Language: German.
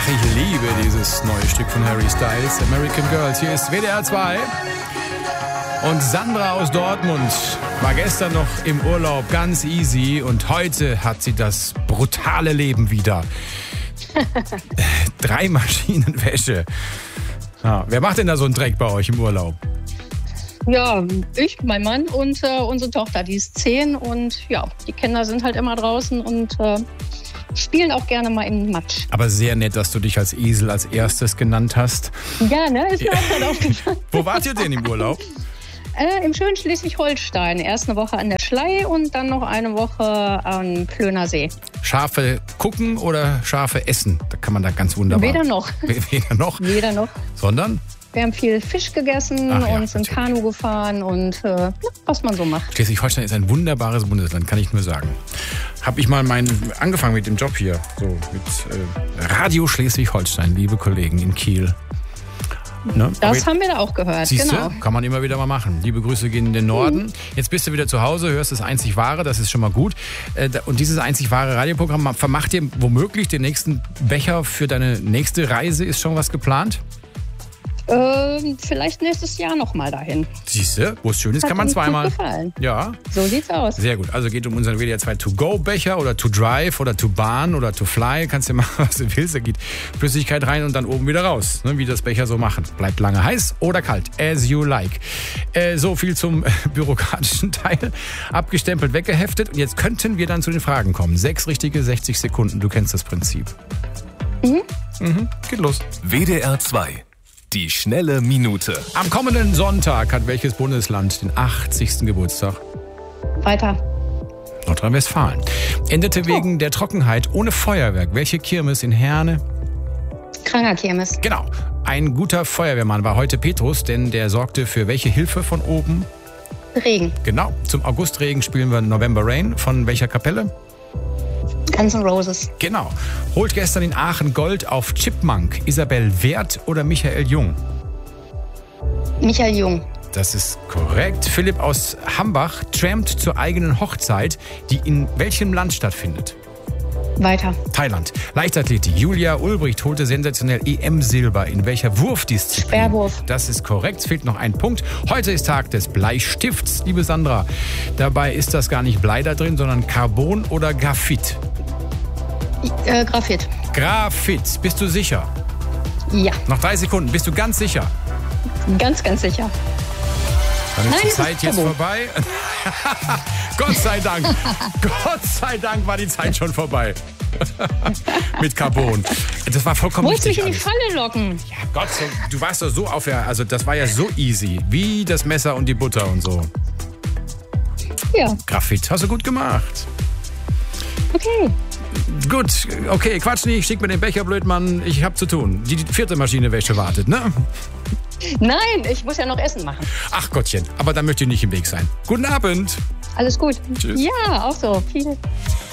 Ach, ich liebe dieses neue Stück von Harry Styles, American Girls. Hier ist WDR 2. Und Sandra aus Dortmund war gestern noch im Urlaub, ganz easy. Und heute hat sie das brutale Leben wieder. 3 Maschinen Wäsche. Ja, wer macht denn da so einen Dreck bei euch im Urlaub? Ja, ich, mein Mann und unsere Tochter, die ist 10. Und ja, die Kinder sind halt immer draußen und spielen auch gerne mal im Matsch. Aber sehr nett, dass du dich als Esel als erstes genannt hast. Ja, ne? Ist mir auch gerade aufgefallen. Wo wart ihr denn im Urlaub? Im schönen Schleswig-Holstein. Erst eine Woche an der Schlei und dann noch eine Woche am Plöner See. Schafe gucken oder Schafe essen? Da kann man da ganz wunderbar. Weder noch. Weder noch? Weder noch. Sondern? Wir haben viel Fisch gegessen und sind Kanu gefahren und was man so macht. Schleswig-Holstein ist ein wunderbares Bundesland, kann ich nur sagen. Habe ich mal angefangen mit dem Job hier, so mit Radio Schleswig-Holstein, liebe Kollegen in Kiel. Ne? Das haben wir da auch gehört, Siehste, genau. Kann man immer wieder mal machen. Liebe Grüße gehen in den Norden. Jetzt bist du wieder zu Hause, hörst das Einzig Wahre, das ist schon mal gut. Und dieses Einzig Wahre Radioprogramm, vermacht dir womöglich den nächsten Becher für deine nächste Reise? Ist schon was geplant? Vielleicht nächstes Jahr nochmal dahin. Siehste, wo es schön ist, kann man zweimal. Gut gefallen. Ja. So sieht's aus. Sehr gut. Also geht um unseren WDR 2 To-Go-Becher oder To-Drive oder To-Bahn oder To-Fly. Kannst du machen, was du willst. Da geht Flüssigkeit rein und dann oben wieder raus. Ne, wie das Becher so machen. Bleibt lange heiß oder kalt. As you like. So viel zum bürokratischen Teil. Abgestempelt, weggeheftet. Und jetzt könnten wir dann zu den Fragen kommen. 6 richtige, 60 Sekunden. Du kennst das Prinzip. Geht los. WDR 2. Die schnelle Minute. Am kommenden Sonntag hat welches Bundesland den 80. Geburtstag? Weiter. Nordrhein-Westfalen. Endete wegen der Trockenheit ohne Feuerwerk. Welche Kirmes in Herne? Kranger-Kirmes. Genau. Ein guter Feuerwehrmann war heute Petrus, denn der sorgte für welche Hilfe von oben? Regen. Genau. Zum Augustregen spielen wir November Rain. Von welcher Kapelle? Guns N' Roses. Genau. Holt gestern in Aachen Gold auf Chipmunk. Isabel Werth oder Michael Jung? Michael Jung. Das ist korrekt. Philipp aus Hambach trampt zur eigenen Hochzeit, die in welchem Land stattfindet? Weiter. Thailand. Leichtathletik. Julia Ulbricht holte sensationell EM-Silber. In welcher Wurfdisziplin? Speerwurf. Das ist korrekt. Es fehlt noch ein Punkt. Heute ist Tag des Bleistifts, liebe Sandra. Dabei ist das gar nicht Blei da drin, sondern Carbon oder Graphit. Graphit. Graphit. Bist du sicher? Ja. Noch 3 Sekunden. Bist du ganz sicher? Ganz, ganz sicher. Dann ist Nein, die das Zeit ist jetzt Carbon. vorbei. Gott sei Dank. Gott sei Dank war die Zeit schon vorbei. Mit Carbon. Das war vollkommen Wolltest richtig. mich in die alles. Falle locken? Ja, Gott, du warst doch so auf der, also das war ja so easy. Wie das Messer und die Butter und so. Ja. Graphit, hast du gut gemacht. Okay. Gut, okay, Quatsch nicht, schick mir den Becher, Blödmann. Ich hab zu tun. Die 4. Maschine Wäsche wartet, ne? Nein, ich muss ja noch Essen machen. Ach Gottchen, aber da möchte ich nicht im Weg sein. Guten Abend. Alles gut. Tschüss. Ja, auch so. Viel.